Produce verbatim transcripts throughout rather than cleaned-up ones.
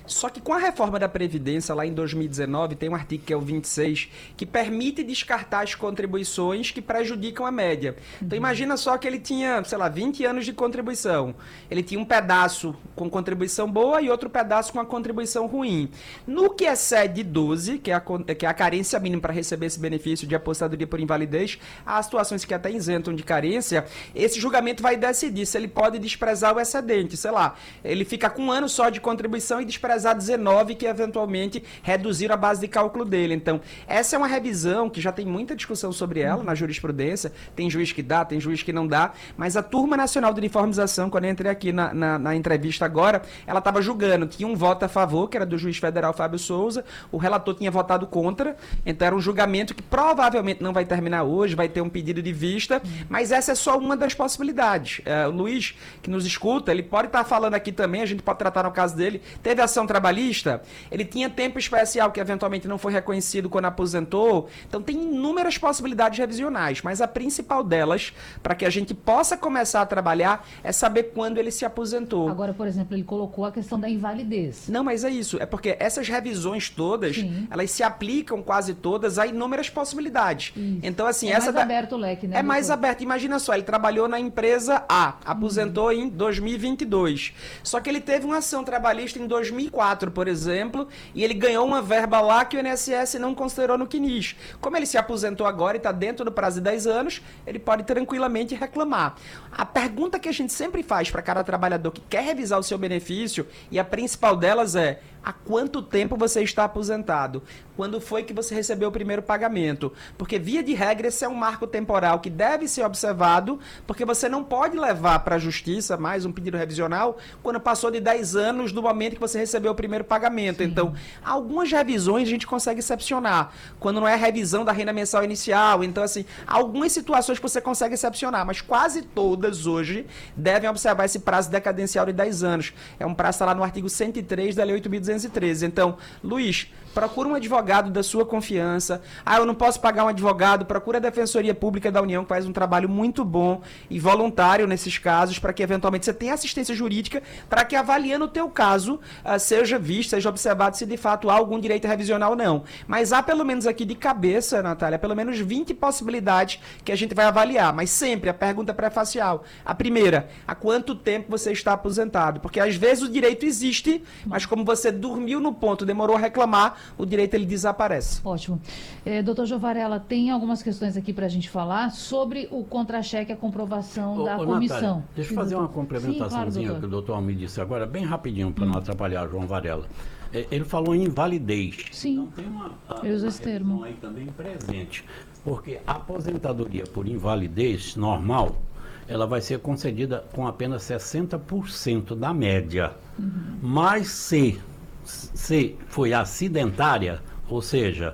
Só que com a reforma da Previdência, lá em dois mil e dezenove, tem um artigo que é o vinte e seis, que permite descartar as contribuições que prejudicam a média. Então imagina só que ele tinha, sei lá, vinte anos de contribuição. Ele tinha um pedaço com contribuição boa e outro pedaço com a contribuição ruim. No que excede doze, que é a, que é a carência mínima para receber esse benefício de aposentadoria por invalidez, há situações que até isentam de carência, esse julgamento vai decidir se ele pode desprezar o excedente. Sei lá, ele fica com um ano só de contribuição e desprezar dezenove, que eventualmente reduziram a base de cálculo dele. Então, essa é uma revisão que já tem muita discussão sobre ela na jurisprudência. Tem juiz que dá, tem juiz que não dá, mas a Turma Nacional de Uniformização, quando eu entrei aqui na, na, na entrevista agora, ela estava julgando. Tinha um voto a favor, que era do juiz federal Fábio Souza, o relator tinha votado contra, então era um julgamento que provavelmente não vai terminar hoje, vai ter um pedido de vista, mas essa é só uma das possibilidades. É, o Luiz, que nos escuta, ele pode estar falando aqui também, a gente pode tratar no caso dele, teve ação trabalhista, ele tinha tempo especial que eventualmente não foi reconhecido quando aposentou, então tem inúmeras possibilidades revisionais, mas a principal delas, para que a gente possa começar a trabalhar, é saber quando ele se aposentou. Agora, por exemplo, ele colocou a questão da invalidez. Não, mas é isso, é porque essas revisões todas, Sim. elas se aplicam quase todas a inúmeras possibilidades. Isso. Então, assim, é essa mais da... aberto o leque, né? É mais doutor? aberto. Imagina só, ele trabalhou na empresa A, aposentou uhum. em dois mil e vinte e dois. Só que ele teve uma ação trabalhista em dois mil e quatro, por exemplo, e ele ganhou uma verba lá que o I N S S não considerou no C N I S. Como ele se aposentou agora e está dentro do prazo de dez anos, ele pode tranquilamente reclamar. A pergunta que a gente sempre faz para cada trabalhador que quer revisar o seu benefício, e a principal delas é: há quanto tempo você está aposentado? Quando foi que você recebeu o primeiro pagamento? Porque, via de regra, esse é um marco temporal que deve ser observado, porque você não pode levar para a justiça mais um pedido revisional quando passou de dez anos do momento que você recebeu o primeiro pagamento. Sim. Então, algumas revisões a gente consegue excepcionar, quando não é a revisão da renda mensal inicial. Então, assim, algumas situações que você consegue excepcionar, mas quase todas hoje devem observar esse prazo decadencial de dez anos. É um prazo que está lá no artigo cento e três da Lei oito mil duzentos e treze. Então, Luiz, procura um advogado da sua confiança. Ah, eu não posso pagar um advogado, procura a Defensoria Pública da União, que faz um trabalho muito bom e voluntário nesses casos, para que eventualmente você tenha assistência jurídica, para que, avaliando o teu caso, uh, seja visto, seja observado se de fato há algum direito revisional ou não. Mas há pelo menos aqui de cabeça, Natália, pelo menos vinte possibilidades que a gente vai avaliar, mas sempre a pergunta pré-facial. A primeira, há quanto tempo você está aposentado? Porque às vezes o direito existe, mas como você dormiu no ponto, demorou a reclamar, o direito ele desaparece. Ótimo. É, doutor Giovarella, tem algumas questões aqui para a gente falar sobre o contra-cheque, a comprovação ô, da ô, comissão. Natália, deixa eu fazer doutor? uma complementaçãozinha. Sim, claro, que o doutor Almir disse agora, bem rapidinho, para hum. não atrapalhar João Varela. É, ele falou em invalidez. Sim, então tem uma, uma, eu uso esse termo aí também presente, porque a aposentadoria por invalidez normal, ela vai ser concedida com apenas sessenta por cento da média. Uhum. Mas se, se foi acidentária, ou seja,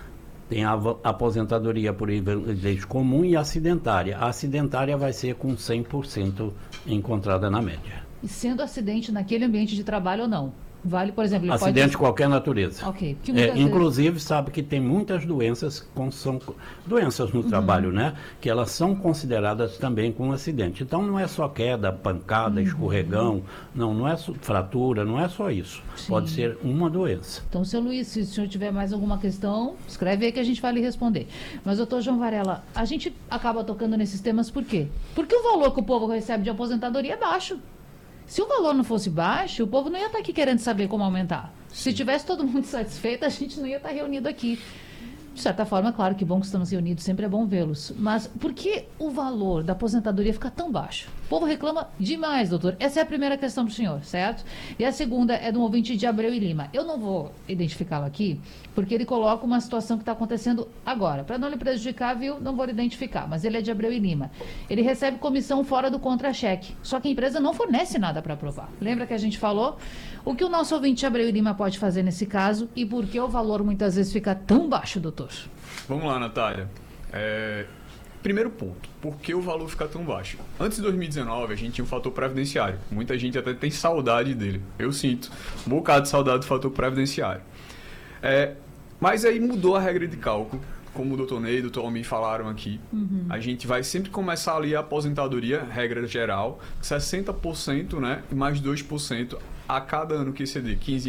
tem a aposentadoria por invalidez comum e acidentária. A acidentária vai ser com cem por cento encontrada na média. E sendo acidente naquele ambiente de trabalho ou não? Vale, por exemplo... Ele acidente pode... de qualquer natureza. Ok. É, vezes... Inclusive, sabe que tem muitas doenças, com, são doenças no uhum. trabalho, né? Que elas são consideradas também com acidente. Então, não é só queda, pancada, uhum. escorregão, não, não é só fratura, não é só isso. Sim. Pode ser uma doença. Então, seu Luiz, se o senhor tiver mais alguma questão, escreve aí que a gente vai lhe responder. Mas, doutor João Varela, a gente acaba tocando nesses temas por quê? Porque o valor que o povo recebe de aposentadoria é baixo. Se o valor não fosse baixo, o povo não ia estar aqui querendo saber como aumentar. Sim. Se tivesse todo mundo satisfeito, a gente não ia estar reunido aqui. De certa forma, claro que bom que estamos reunidos, sempre é bom vê-los. Mas por que o valor da aposentadoria fica tão baixo? O povo reclama demais, doutor. Essa é a primeira questão para o senhor, certo? E a segunda é de um ouvinte de Abreu e Lima. Eu não vou identificá-lo aqui, porque ele coloca uma situação que está acontecendo agora. Para não lhe prejudicar, viu? Não vou lhe identificar, mas ele é de Abreu e Lima. Ele recebe comissão fora do contra-cheque, só que a empresa não fornece nada para aprovar. Lembra que a gente falou? O que o nosso ouvinte de Abreu e Lima pode fazer nesse caso e por que o valor muitas vezes fica tão baixo, doutor? Vamos lá, Natália. É... Primeiro ponto, por que o valor fica tão baixo? Antes de dois mil e dezenove, a gente tinha um fator previdenciário. Muita gente até tem saudade dele. Eu sinto um bocado de saudade do fator previdenciário. É... Mas aí mudou a regra de cálculo. Como o doutor Ney e o doutor Almir falaram aqui, uhum. a gente vai sempre começar ali a aposentadoria, regra geral, sessenta por cento, né, e mais dois por cento a cada ano que exceder, quinze